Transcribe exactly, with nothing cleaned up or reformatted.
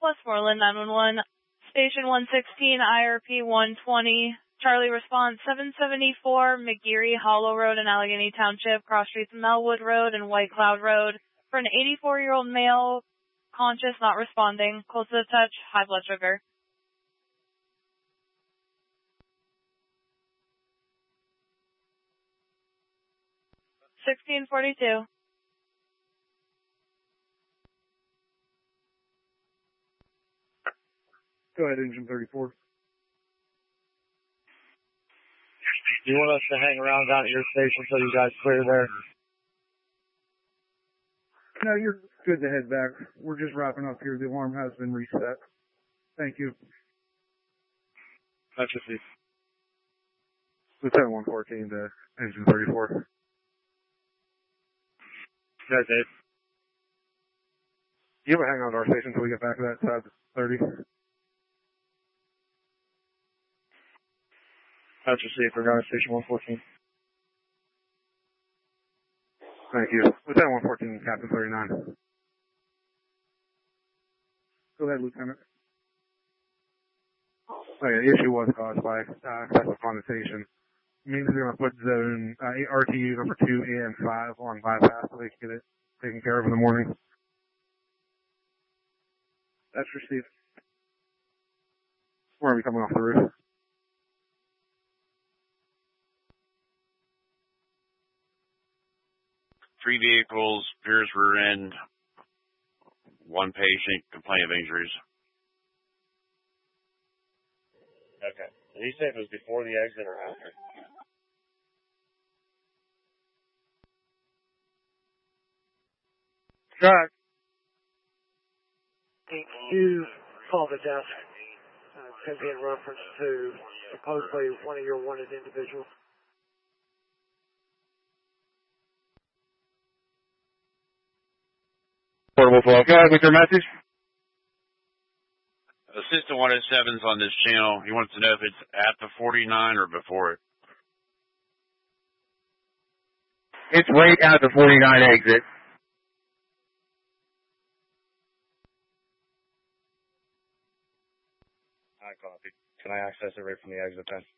Westmoreland nine one one, Station one sixteen, I R P one twenty, Charlie response seven seventy-four, McGeary Hollow Road in Allegheny Township, cross streets Melwood Road and White Cloud Road, for an eighty-four-year-old male, conscious, not responding, close to the touch, high blood sugar. sixteen forty-two. Go ahead, engine thirty-four. Do you want us to hang around down at your station until you guys clear there? No, you're good to head back. We're just wrapping up here. The alarm has been reset. Thank you. That's just it. Lieutenant one fourteen to engine thirty-four. Yeah, Dave. You ever hang on to our station until we get back to that side thirty? That's just it for guys, station one fourteen. Thank you. Lieutenant one fourteen, Captain thirty-nine. Go ahead, Lieutenant. Okay, the issue was caused by uh, excessive condensation. It means they're going to put zone uh, R T U number two and five on bypass so they can get it taken care of in the morning. That's received. We're going to be coming off the roof. Three vehicles, Pierce rear end, one patient, complaint of injuries. Okay. Did he say it was before the exit or after? Jack. You call the desk. Uh, it's going to be in reference to supposedly one of your wanted individuals. Portable twelve. Go ahead with your message. Assistant one oh seven's on this channel. He wants to know if it's at the forty-nine or before it. It's right at the forty-nine exit. I copy. Can I access it right from the exit then?